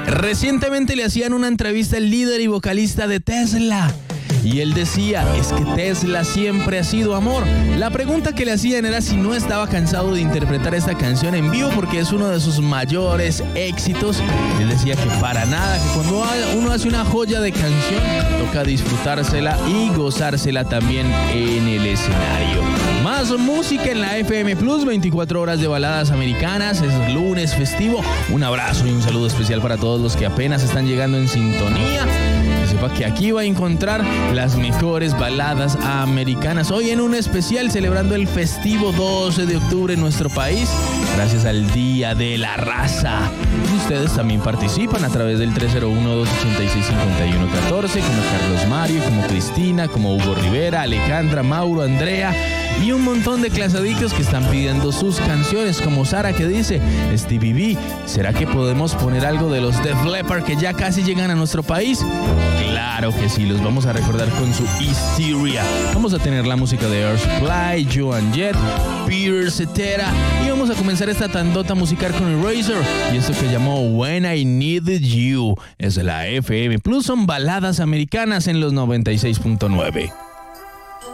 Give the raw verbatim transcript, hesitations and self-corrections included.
Recientemente le hacían una entrevista al líder y vocalista de Tesla. Y él decía, es que Tesla siempre ha sido amor. La pregunta que le hacían era si no estaba cansado de interpretar esta canción en vivo porque es uno de sus mayores éxitos. Él decía que para nada, que cuando uno hace una joya de canción, toca disfrutársela y gozársela también en el escenario. Más música en la F M Plus, veinticuatro horas de baladas americanas, es lunes festivo. Un abrazo y un saludo especial para todos los que apenas están llegando en sintonía. Sepa que aquí va a encontrar las mejores baladas americanas. Hoy en un especial celebrando el festivo doce de octubre en nuestro país, gracias al Día de la Raza. Y ustedes también participan a través del tres cero uno, dos ocho seis, cinco uno uno cuatro, como Carlos Mario, como Cristina, como Hugo Rivera, Alejandra, Mauro, Andrea y un montón de clasadictos que están pidiendo sus canciones, como Sara que dice, Stevie B, ¿será que podemos poner algo de los Def Leppard que ya casi llegan a nuestro país? Claro que sí, los vamos a recordar con su Hysteria. Vamos a tener la música de Air Supply, Joan Jett, Peter Cetera y vamos a comenzar esta tandota musical con Eraser y esto que llamó When I Needed You. Es de la F M Plus, son baladas americanas en los noventa y seis punto nueve.